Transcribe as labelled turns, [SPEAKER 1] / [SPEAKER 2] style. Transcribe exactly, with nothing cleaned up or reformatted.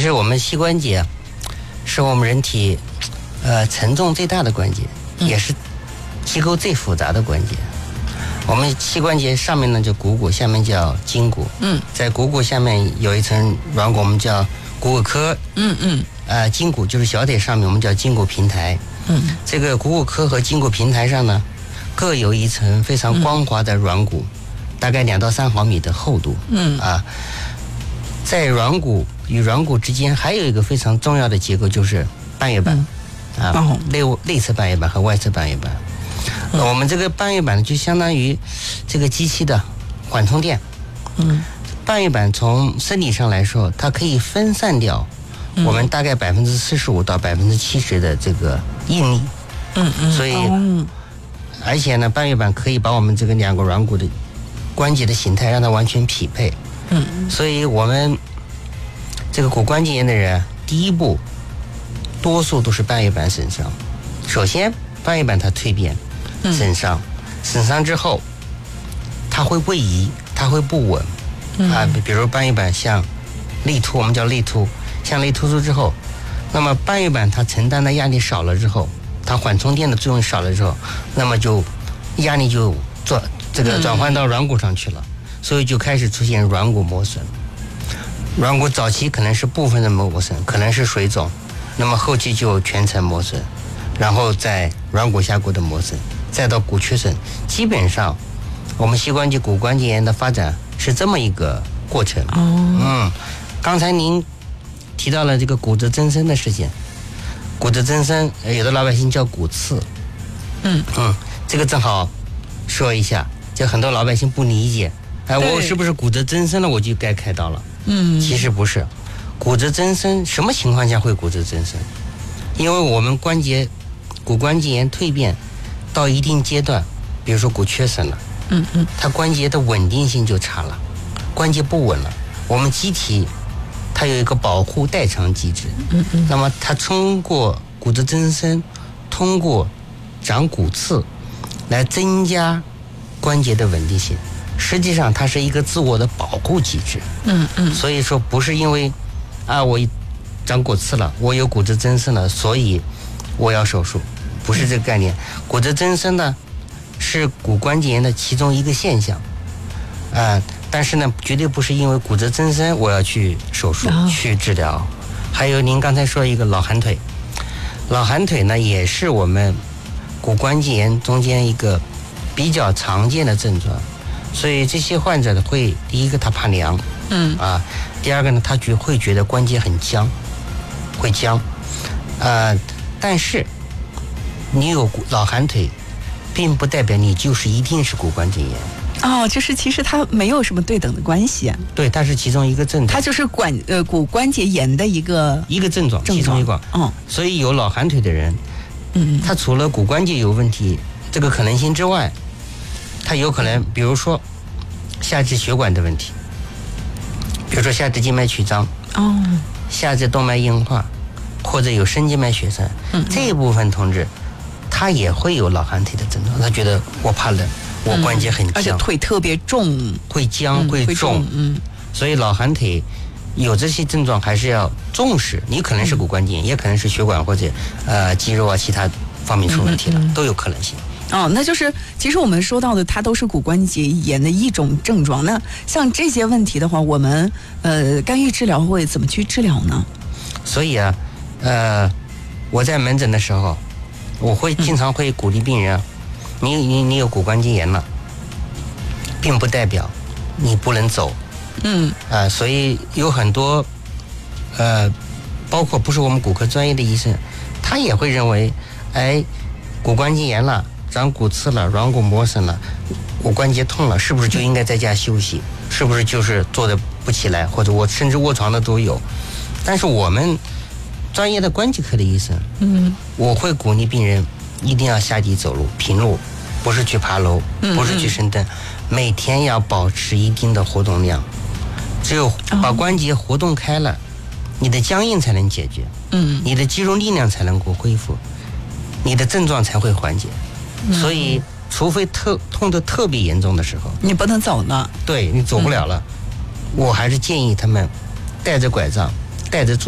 [SPEAKER 1] 实我们膝关节是我们人体呃承重最大的关节，也是机构最复杂的关节。我们膝关节上面呢叫股骨，下面叫筋骨。嗯，在股骨下面有一层软骨，我们叫股骨髁。嗯嗯。呃，筋骨就是小腿上面，我们叫筋骨平台。嗯，这个股骨髁和筋骨平台上呢，各有一层非常光滑的软骨，嗯、大概两到三毫米的厚度。嗯啊，在软骨与软骨之间还有一个非常重要的结构，就是半月板。嗯、啊，内内侧半月板和外侧半月板。嗯、我们这个半月板就相当于这个机器的缓冲垫。嗯，半月板从生理上来说，它可以分散掉我们大概百分之四十五到百分之七十的这个应力。嗯嗯，所以，哦、而且呢，半月板可以把我们这个两个软骨的关节的形态让它完全匹配。嗯，所以我们这个骨关节炎的人，第一步多数都是半月板损伤。首先，半月板它蜕变。损伤，损伤之后，它会位移，它会不稳，嗯、啊，比如半月板像类突，我们叫类突，像类突出之后，那么半月板它承担的压力少了之后，它缓冲垫的作用少了之后，那么就压力就转这个转换到软骨上去了，嗯、所以就开始出现软骨磨损。软骨早期可能是部分的磨损，可能是水肿，那么后期就全程磨损，然后在软骨下骨的磨损。再到骨缺损，基本上我们膝关节骨关节炎的发展是这么一个过程。哦，嗯，刚才您提到了这个骨质增生的事情，骨质增生有的老百姓叫骨刺。嗯嗯，这个正好说一下，就很多老百姓不理解，哎，我是不是骨质增生了我就该开刀了？嗯，其实不是，骨质增生什么情况下会骨质增生？因为我们关节骨关节炎蜕变。到一定阶段，比如说骨缺损了，嗯嗯，它关节的稳定性就差了，关节不稳了。我们机体它有一个保护代偿机制，嗯嗯，那么它通过骨质增生，通过长骨刺来增加关节的稳定性。实际上它是一个自我的保护机制，嗯嗯，所以说不是因为啊我长骨刺了，我有骨质增生了，所以我要手术。不是这个概念，骨质增生呢是骨关节炎的其中一个现象，啊、呃，但是呢，绝对不是因为骨质增生我要去手术、oh. 去治疗。还有您刚才说一个老寒腿，老寒腿呢也是我们骨关节炎中间一个比较常见的症状，所以这些患者会第一个他怕凉，嗯啊，第二个呢他觉会觉得关节很僵，会僵，啊、呃，但是。你有老寒腿，并不代表你就是一定是骨关节炎。
[SPEAKER 2] 哦，就是其实它没有什么对等的关系、啊。
[SPEAKER 1] 对，它是其中一个症状。
[SPEAKER 2] 它就是管呃骨关节炎的一个
[SPEAKER 1] 一个症状，
[SPEAKER 2] 症状
[SPEAKER 1] 其中一个。
[SPEAKER 2] 哦，
[SPEAKER 1] 所以有老寒腿的人，嗯，他除了骨关节有问题这个可能性之外，他有可能比如说下肢血管的问题，比如说下肢静脉曲张，哦，下肢动脉硬化，或者有深静脉血栓，嗯，这一部分同志。他也会有老寒腿的症状，他觉得我怕冷，我关节很僵，嗯、
[SPEAKER 2] 而且腿特别重，
[SPEAKER 1] 会僵、嗯、会重，嗯，所以老寒腿有这些症状还是要重视。你可能是骨关节炎，嗯、也可能是血管或者呃肌肉啊其他方面出问题了，嗯嗯、都有可能性。
[SPEAKER 2] 哦，那就是其实我们说到的，它都是骨关节炎的一种症状。那像这些问题的话，我们呃干预治疗会怎么去治疗呢？
[SPEAKER 1] 所以啊，呃，我在门诊的时候。我会经常会鼓励病人、啊，你你你有骨关节炎了，并不代表你不能走，嗯啊、呃，所以有很多呃，包括不是我们骨科专业的医生，他也会认为，哎，骨关节炎了，长骨刺了，软骨磨损了，我关节痛了，是不是就应该在家休息？是不是就是坐的不起来，或者我甚至卧床的都有？但是我们。专业的关节科的医生，嗯，我会鼓励病人一定要下地走路，平路，不是去爬楼，不是去深蹲，嗯嗯、每天要保持一定的活动量。只有把关节活动开了，哦、你的僵硬才能解决，嗯，你的肌肉力量才能够恢复，你的症状才会缓解。嗯、所以，除非特痛得特别严重的时候，
[SPEAKER 2] 你不能走了，
[SPEAKER 1] 对你走不了了，嗯、我还是建议他们带着拐杖，带着。